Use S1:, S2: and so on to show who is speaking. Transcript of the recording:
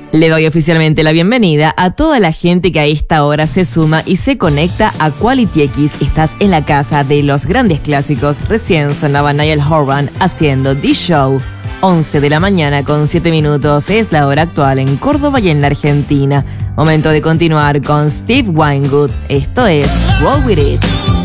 S1: Le doy oficialmente la bienvenida a toda la gente que a esta hora se suma y se conecta a Quality X. Estás en la casa de los grandes clásicos. Recién sonaba Niall Horan haciendo The Show. 11 de la mañana con 7 minutos es la hora actual en Córdoba y en la Argentina. Momento de continuar con Steve Winwood. Esto es Roll With It.